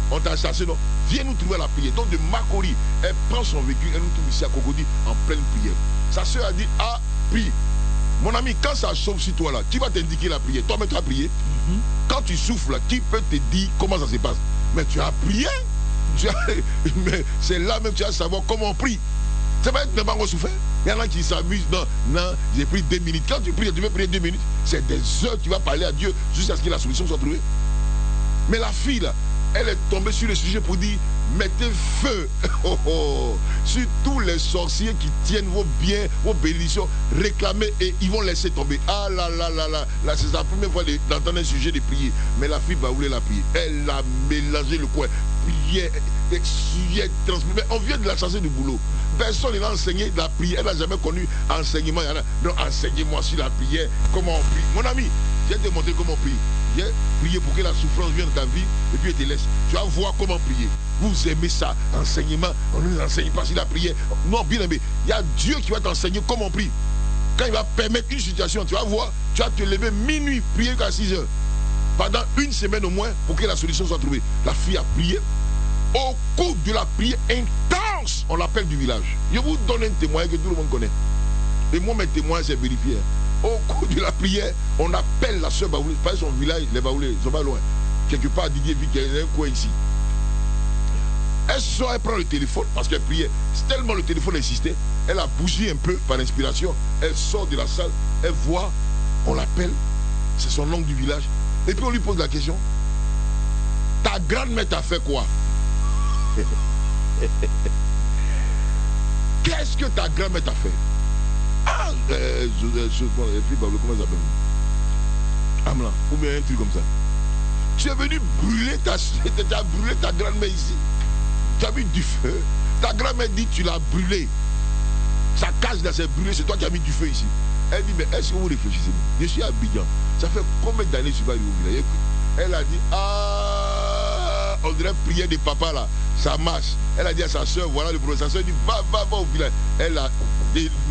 on t'a chassé, non. Viens nous trouver à la prière. Donc de Makori, elle prend son véhicule, elle nous trouve ici à Cocody en pleine prière. Sa soeur a dit, ah, prie. Mon ami, quand ça chauffe sur toi là, qui va t'indiquer la prière? Toi-même tu as prié. Quand tu souffles là, qui peut te dire comment ça se passe? Mais tu as prié. Mais c'est là même que tu vas savoir comment on prie. C'est pas être n'importe quoi souffert. Il y en a qui s'amusent. Non, non, j'ai pris 2 minutes. Quand tu pries, tu veux prier 2 minutes. C'est des heures que tu vas parler à Dieu jusqu'à ce que la solution soit trouvée. Mais la fille là, elle est tombée sur le sujet pour dire mettez feu sur tous les sorciers qui tiennent vos biens, vos bénédictions, réclamez et ils vont laisser tomber. Ah là là là là, là c'est la première fois d'entendre un sujet de prier. Mais la fille va vouloir la prier. Elle a mélangé le coin. Prière, transmis. Mais on vient de la chasser du boulot. Personne n'a enseigné la prière. Elle n'a jamais connu enseignement. Donc enseignez-moi sur la prière, comment on prie. Mon ami, je vais te montrer comment on prie. Viens prier pour que la souffrance vienne dans ta vie et puis elle te laisse. Tu vas voir comment prier. Vous aimez ça, enseignement. On ne nous enseigne pas sur la prière. Non, bien aimé. Il y a Dieu qui va t'enseigner comment on prie. Quand il va permettre une situation, tu vas voir, tu vas te lever minuit, prier jusqu'à 6 heures. Pendant 1 semaine au moins pour que la solution soit trouvée. La fille a prié. Au cours de la prière intense, on l'appelle du village. Je vous donne un témoin que tout le monde connaît. Et moi, mes témoins, c'est vérifié. Au cours de la prière, on appelle la soeur Baoulé. Pas son village, les Baoulés, ils sont pas loin. Quelque part à Didier Vic, il y a un coin ici. Elle sort, elle prend le téléphone parce qu'elle priait. Tellement le téléphone insistait, elle a bougé un peu par inspiration. Elle sort de la salle, elle voit, on l'appelle, c'est son oncle du village. Et puis on lui pose la question, ta grand-mère t'a fait quoi? Qu'est-ce que ta grand-mère t'a fait? Ah, comment elle s'appelle? Amla, ou bien un truc comme ça. Tu es venu brûler ta grand-mère ici. Tu as mis du feu. Ta grand-mère dit tu l'as brûlé. Sa cage là s'est brûlée, c'est toi qui as mis du feu ici. Elle dit mais est-ce que vous réfléchissez? Je suis à Abidjan. Ça fait combien d'années que je suis arrivé au village? Elle a dit ah, on dirait prière de papa là. Ça marche. Elle a dit à sa soeur, voilà le problème. Sa soeur dit va au village. Elle a